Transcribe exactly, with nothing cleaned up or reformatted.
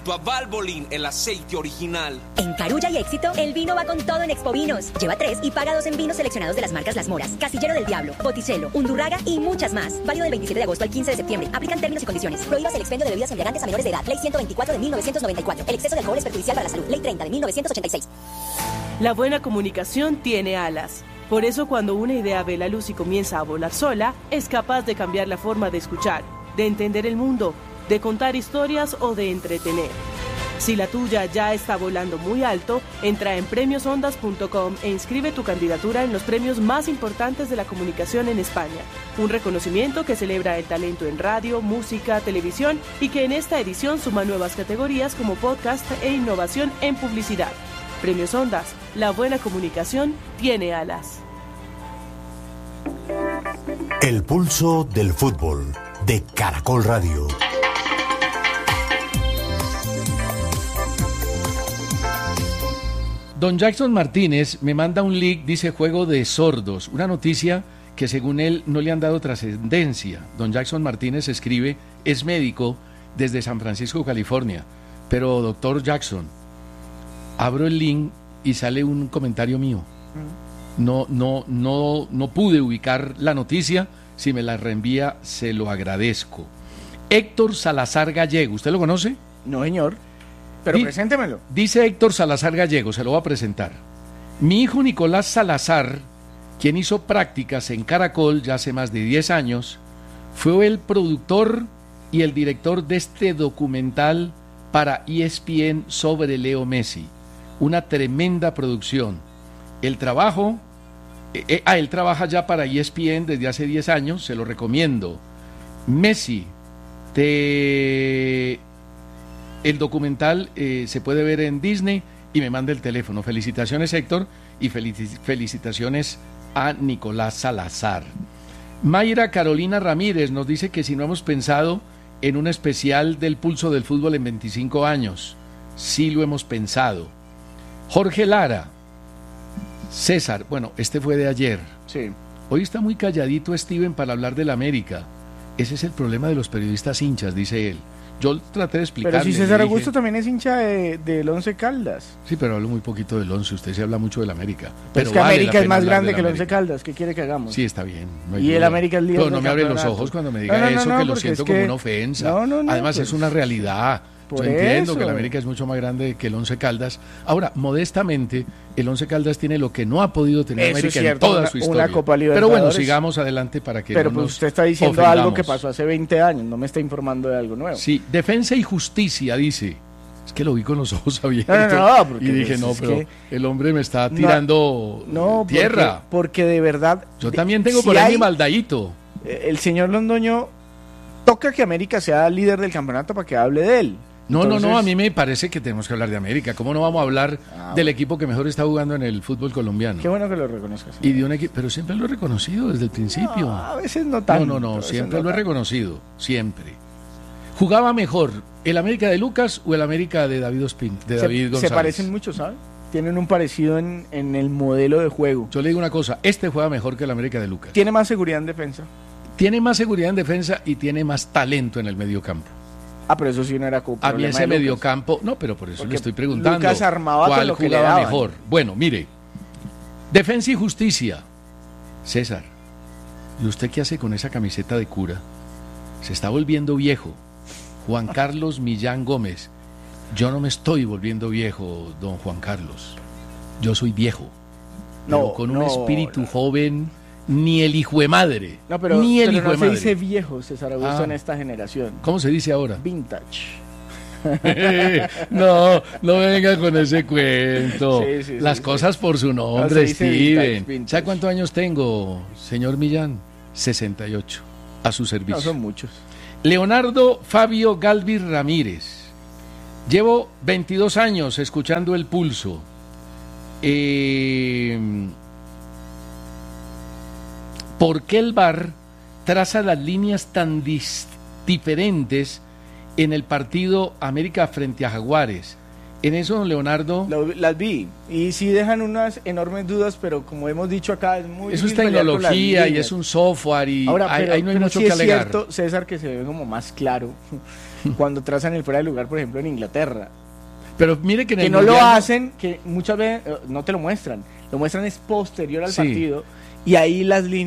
A Valvoline, el aceite original. En Carulla y Éxito, el vino va con todo en Expo Vinos. Lleva tres y paga dos en vinos seleccionados de las marcas Las Moras, Casillero del Diablo, Botticello, Undurraga y muchas más. Válido del veintisiete de agosto al quince de septiembre. Aplican términos y condiciones. Prohíbas el expendio de bebidas embriagantes a menores de edad. Ley ciento veinticuatro de mil novecientos noventa y cuatro. El exceso de alcohol es perjudicial para la salud. Ley treinta de mil novecientos ochenta y seis. La buena comunicación tiene alas. Por eso, cuando una idea ve la luz y comienza a volar sola, es capaz de cambiar la forma de escuchar, de entender el mundo, de contar historias o de entretener. Si la tuya ya está volando muy alto, entra en premios ondas punto com e inscribe tu candidatura en los premios más importantes de la comunicación en España. Un reconocimiento que celebra el talento en radio, música, televisión y que en esta edición suma nuevas categorías como podcast e innovación en publicidad. Premios Ondas, la buena comunicación tiene alas. El pulso del fútbol de Caracol Radio. Don Jackson Martínez me manda un link, dice juego de sordos, una noticia que según él no le han dado trascendencia. Don Jackson Martínez escribe, es médico desde San Francisco, California. Pero doctor Jackson, abro el link y sale un comentario mío. No, no, no, no pude ubicar la noticia. Si me la reenvía, se lo agradezco. Héctor Salazar Gallego, ¿usted lo conoce? No, señor. Pero Di- preséntemelo. Dice Héctor Salazar Gallego, se lo voy a presentar. Mi hijo Nicolás Salazar, quien hizo prácticas en Caracol ya hace más de diez años, fue el productor y el director de este documental para E S P N sobre Leo Messi. Una tremenda producción. El trabajo, eh, ah, él trabaja ya para E S P N desde hace diez años, se lo recomiendo. Messi, te... el documental eh, se puede ver en Disney y me manda el teléfono. Felicitaciones, Héctor, y felici- felicitaciones a Nicolás Salazar. Mayra Carolina Ramírez nos dice que si no hemos pensado en un especial del pulso del fútbol en veinticinco años. Sí lo hemos pensado. Jorge Lara, César, bueno, este fue de ayer. Sí. Hoy está muy calladito Steven para hablar del América. Ese es el problema de los periodistas hinchas, dice él. Yo traté de explicarle. Pero si César dije, Augusto también es hincha de, del Once Caldas. Sí, pero hablo muy poquito del Once, usted se habla mucho del América. Pero Pero es que vale América la es pena más hablar grande del que el Once América. Caldas, ¿qué quiere que hagamos? Sí, está bien. No hay y el duda. América es líder Pero del no me abre los campeonato. ojos cuando me diga No, no, no, eso, no, que lo porque siento es como que- una ofensa. No, no, no, Además pues, es una realidad. Yo por entiendo eso. que el América es mucho más grande que el Once Caldas. Ahora, modestamente, el Once Caldas tiene lo que no ha podido tener Eso es América cierto, en toda una- su una historia. Copa Pero bueno, Libertadores. sigamos adelante para que Pero no pues nos usted está diciendo ofendamos. algo que pasó hace veinte años, no me está informando de algo nuevo. Sí, defensa y justicia, dice. Es que lo vi con los ojos abiertos. No, no, no, porque y dije, es- no, es pero que- el hombre me está tirando No, eh, tierra. Porque, porque de verdad... Yo también tengo si por ahí hay- mi maldadito. eh, El señor Londoño toca que América sea líder del campeonato para que hable de él. No, Entonces- no, no, a mí me parece que tenemos que hablar de América. ¿Cómo no vamos a hablar Ah, del bueno. equipo que mejor está jugando en el fútbol colombiano? Qué bueno que lo reconozcas. Y de un equipo, pero siempre lo he reconocido desde el principio. No, a veces no No, tanto. no, a no, veces siempre no lo he tanto. reconocido, siempre. ¿Jugaba mejor el América de Lucas o el América de David Ospin, de Se- David se, González? parecen mucho, ¿sabes? Tienen un parecido en, en el modelo de juego. Yo le digo una cosa, este juega mejor que el América de Lucas. Tiene más seguridad en defensa. Tiene más seguridad en defensa y tiene más talento en el mediocampo. Ah, pero eso sí no era culpa. A mí ese mediocampo, no, pero por eso Porque le estoy preguntando. Lucas armaba con ¿cuál lo que le jugaba daban? mejor? Bueno, mire, defensa y justicia. César, ¿y usted qué hace con esa camiseta de cura? Se está volviendo viejo. Juan Carlos Millán Gómez. Yo no me estoy volviendo viejo, don Juan Carlos. Yo soy viejo. No, pero con un no, espíritu no. joven, ni el hijo de madre. No, pero, ni el pero hijo no de se madre. dice viejo, César Augusto, Ah. en esta generación. ¿Cómo se dice ahora? Vintage. No, no venga con ese cuento. Sí, sí, Las sí, cosas por su No, nombre, se dice Steven. vintage, vintage. ¿Sabe cuántos años tengo, señor Millán? sesenta y ocho. A su servicio. No, son muchos. Leonardo Fabio Galvis Ramírez. Llevo veintidós años escuchando el pulso. Eh, ¿Por qué el V A R traza las líneas tan dis- diferentes en el partido América frente a Jaguares En eso, don Leonardo... Lo, las vi, y sí dejan unas enormes dudas, pero como hemos dicho acá, es muy Eso es difícil pelear con las tecnología y líneas. es un software y Ahora, ahí, pero, ahí no hay pero mucho sí que es alegar. cierto, César, que se ve como más claro cuando trazan el fuera de lugar, por ejemplo, en Inglaterra. Pero mire que en Que el no lo Mundial- hacen, que muchas veces eh, no te lo muestran, lo muestran es posterior al Sí. partido, y ahí las líneas